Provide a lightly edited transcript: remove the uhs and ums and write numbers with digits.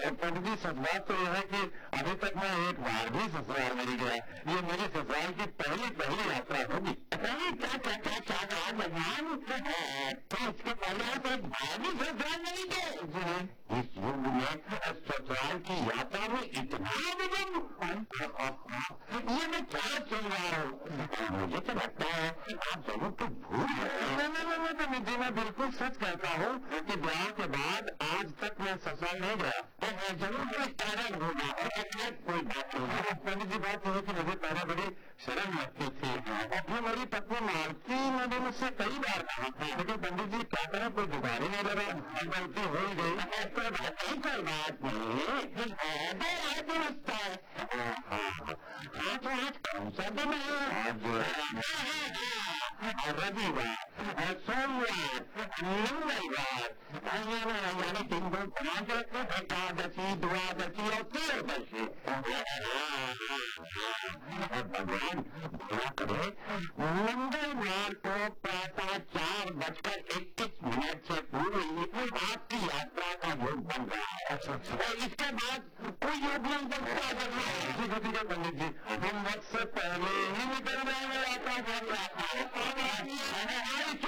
पंडित जी सच बात तो यह है कि अभी तक मैं एक बार भी ससुराल नहीं गया। ये मेरी ससुराल की पहली यात्रा होगी। क्या कहा भगवान? तो इसके पहले आप एक बार भी ससुराल नहीं गए? इस युग में ससुराल की यात्रा में इतना विलंब? ये मैं क्या सुन रहा हूँ? मुझे तो लगता है आप जरूर तो भूल गए। नहीं, मैं बिल्कुल सच कहता हूँ कि ब्याह के बाद आज तक मैं ससुराल नहीं गया। जरूर कोई कारण होगा, कोई बात नहीं। पंडित जी बात है कि मुझे पहले बड़ी शर्म लगती थी और फिर मेरी पत्नी मालती ने भी मुझसे कई बार कहा, लेकिन पंडित जी क्या करें, कोई जुगाड़ ही नहीं लगा। गलती हो ही गई। कोई बात नहीं आज कौन सा दिन है? रविवार, सोमवार, मंगलवार, यानी 3 दिन 5 एकादशी, द्वादशी और त्रयोदशी। भगवान भला करे, मंगलवार को प्रातः 4:21 से पूर्व आपकी यात्रा का योग बन रहा है। और इसके बाद कोई योग नहीं बनता। पंडित जी हम वक्त से पहले ही निकल रहे हैं यात्रा कर रहा है।